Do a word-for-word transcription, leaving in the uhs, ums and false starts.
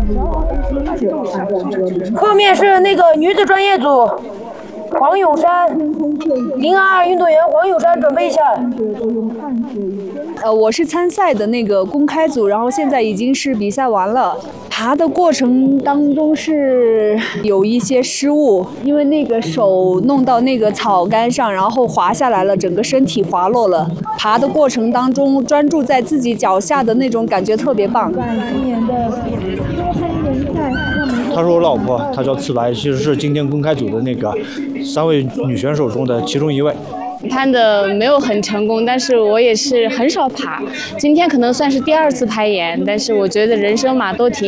后面是那个女子专业组，黄永山，零二二运动员黄永山准备一下。 呃，我是参赛的那个公开组，然后现在已经是比赛完了。爬的过程当中是有一些失误，因为那个手弄到那个草杆上，然后滑下来了，整个身体滑落了。爬的过程当中专注在自己脚下的那种感觉特别棒。 她是我老婆，她叫次白，其实是今天公开组的那个三位女选手中的其中一位。 攀的没有很成功，但是我也是很少爬，今天可能算是第二次攀岩，但是我觉得人生嘛都挺